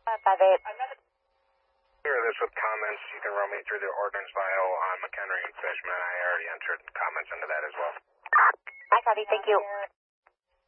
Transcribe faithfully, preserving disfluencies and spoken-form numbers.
five eight. Hear this with comments. You can run me through the ordinance file on McHenry and Fishman. I already entered comments into that as well. I copy. Thank you.